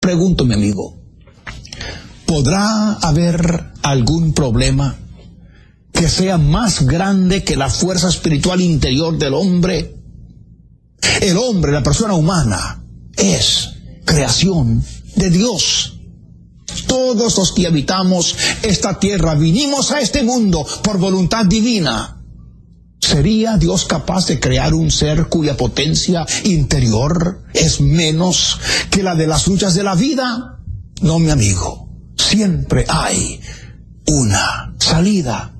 Pregunto, mi amigo, ¿podrá haber algún problema que sea más grande que la fuerza espiritual interior del hombre? El hombre, la persona humana, es creación de Dios. Todos los que habitamos esta tierra vinimos a este mundo por voluntad divina. ¿Sería Dios capaz de crear un ser cuya potencia interior es menos que la de las luchas de la vida? No, mi amigo. Siempre hay una salida.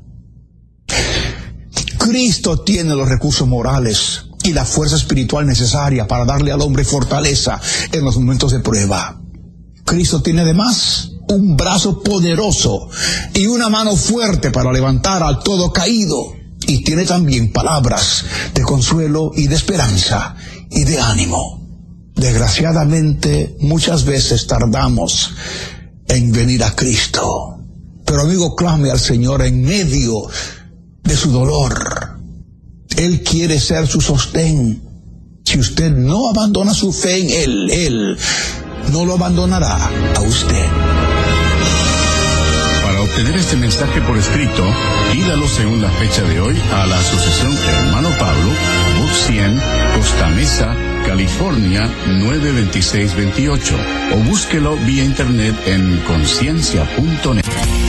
Cristo tiene los recursos morales y la fuerza espiritual necesaria para darle al hombre fortaleza en los momentos de prueba. Cristo tiene además un brazo poderoso y una mano fuerte para levantar al todo caído. Y tiene también palabras de consuelo y de esperanza y de ánimo. Desgraciadamente, muchas veces tardamos en venir a Cristo. Pero amigo, clame al Señor en medio de su dolor. Él quiere ser su sostén. Si usted no abandona su fe en Él no lo abandonará a usted. Para obtener este mensaje por escrito, pídalo según la fecha de hoy a la Asociación Hermano Pablo, Box 100, Costa Mesa, California 92628, o búsquelo vía internet en conciencia.net.